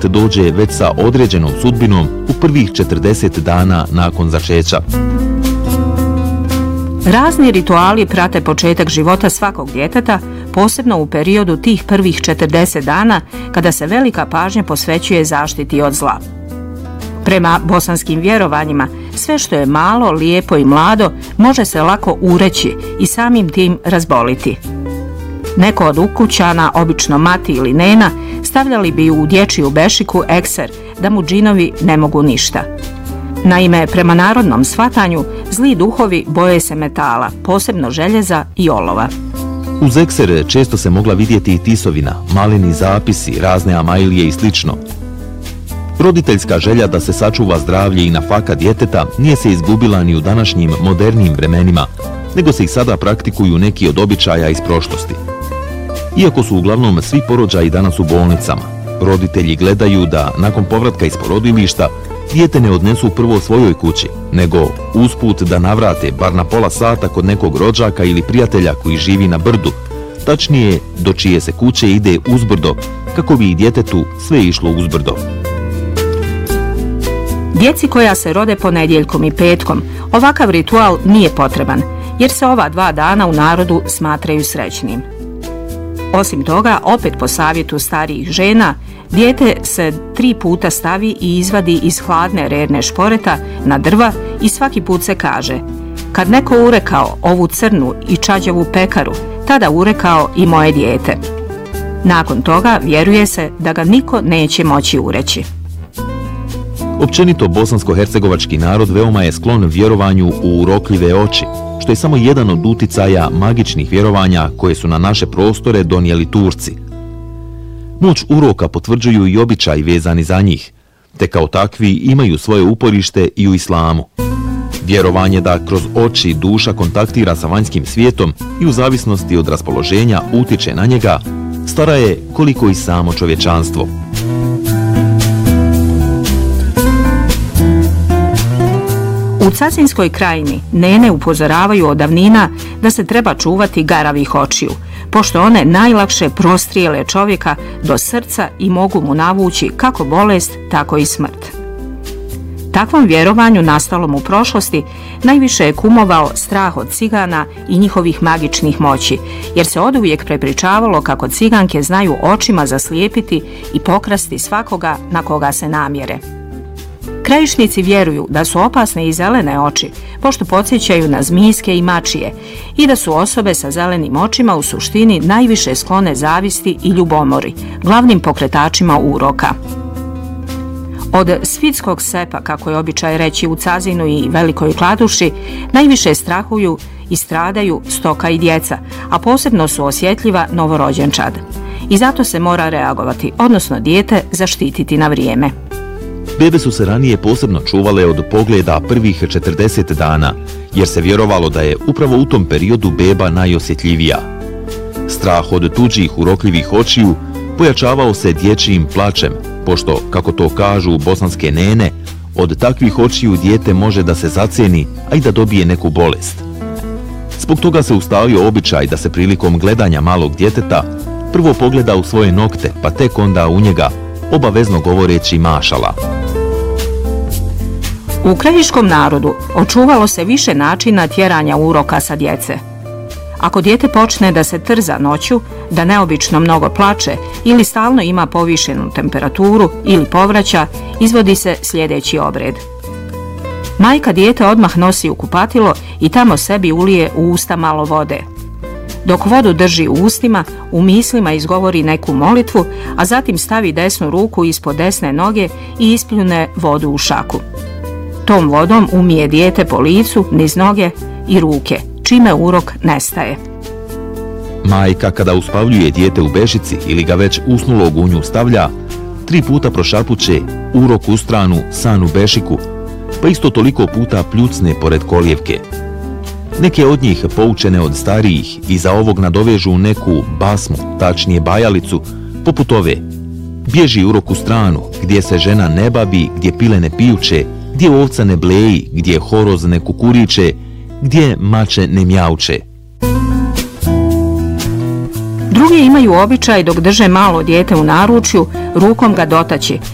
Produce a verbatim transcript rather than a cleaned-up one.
dođe već sa određenom sudbinom u prvih četrdeset dana nakon začeća. Razni rituali prate početak života svakog djeteta, posebno u periodu tih prvih četrdeset dana kada se velika pažnja posvećuje zaštiti od zla. Prema bosanskim vjerovanjima, sve što je malo, lijepo i mlado može se lako ureći i samim tim razboliti. Neko od ukućana, obično mati ili nena, stavljali bi u dječju bešiku ekser da mu džinovi ne mogu ništa. Naime, prema narodnom shvatanju, zli duhovi boje se metala, posebno željeza i olova. Uz ekser često se mogla vidjeti i tisovina, maleni zapisi, razne amajlije i slično. Roditeljska želja da se sačuva zdravlje i nafaka djeteta nije se izgubila ni u današnjim modernim vremenima, nego se i sada praktikuju neki od običaja iz prošlosti. Iako su uglavnom svi porođaji danas u bolnicama, roditelji gledaju da nakon povratka iz porodilišta dijete ne odnesu prvo svojoj kući, nego usput da navrate bar na pola sata kod nekog rođaka ili prijatelja koji živi na brdu, tačnije do čije se kuće ide uzbrdo, kako bi i djetetu sve išlo uzbrdo. Djeci koja se rode ponedjeljkom i petkom, ovakav ritual nije potreban, jer se ova dva dana u narodu smatraju srećnim. Osim toga, opet po savjetu starijih žena, dijete se tri puta stavi i izvadi iz hladne rerne šporeta na drva i svaki put se kaže: kad neko urekao ovu crnu i čađavu pekaru, tada urekao i moje dijete. Nakon toga vjeruje se da ga niko neće moći ureći. Općenito bosansko-hercegovački narod veoma je sklon vjerovanju u urokljive oči, što je samo jedan od uticaja magičnih vjerovanja koje su na naše prostore donijeli Turci. Moć uroka potvrđuju i običaji vezani za njih, te kao takvi imaju svoje uporište i u islamu. Vjerovanje da kroz oči duša kontaktira sa vanjskim svijetom i u zavisnosti od raspoloženja utiče na njega, stara je koliko i samo čovječanstvo. U Cazinskoj krajini nene upozoravaju od davnina da se treba čuvati garavih očiju, pošto one najlakše prostrijele čovjeka do srca i mogu mu navući kako bolest, tako i smrt. Takvom vjerovanju nastalom u prošlosti najviše je kumovao strah od cigana i njihovih magičnih moći, jer se oduvijek prepričavalo kako ciganke znaju očima zaslijepiti i pokrasti svakoga na koga se namjere. Krajišnici vjeruju da su opasne i zelene oči, pošto podsjećaju na zmijske i mačije, i da su osobe sa zelenim očima u suštini najviše sklone zavisti i ljubomori, glavnim pokretačima uroka. Od svitskog sepa, kako je običaj reći u Cazinu i Velikoj Kladuši, najviše strahuju i stradaju stoka i djeca, a posebno su osjetljiva novorođenčad. I zato se mora reagovati, odnosno dijete zaštititi na vrijeme. Bebe su se ranije posebno čuvale od pogleda prvih četrdeset dana, jer se vjerovalo da je upravo u tom periodu beba najosjetljivija. Strah od tuđih urokljivih očiju pojačavao se dječjim plačem, pošto, kako to kažu bosanske nene, od takvih očiju dijete može da se zaceni, a i da dobije neku bolest. Zbog toga se ustalio običaj da se prilikom gledanja malog djeteta prvo pogleda u svoje nokte, pa tek onda u njega, obavezno govoreći mašala. U krajiškom narodu očuvalo se više načina tjeranja uroka sa djece. Ako dijete počne da se trza noću, da neobično mnogo plače ili stalno ima povišenu temperaturu ili povraća, izvodi se sljedeći obred. Majka dijete odmah nosi u kupatilo i tamo sebi ulije u usta malo vode. Dok vodu drži u ustima, u mislima izgovori neku molitvu, a zatim stavi desnu ruku ispod desne noge i ispljune vodu u šaku. Tom vodom umije dijete po licu, niz noge i ruke, čime urok nestaje. Majka kada uspavljuje dijete u bešici ili ga već usnulog u nju stavlja, tri puta prošapuće urok u stranu, san u bešiku, pa isto toliko puta pljucne pored kolijevke. Neke od njih, poučene od starijih, iza ovog nadovežu neku basmu, tačnije bajalicu, poput ove: bježi urok u stranu, gdje se žena ne babi, gdje pile ne pijuće, gdje ovca ne bleji, gdje horoz ne kukuriče, gdje mače ne mjauče. Drugi imaju običaj dok drže malo dijete u naručju, rukom ga dotaći,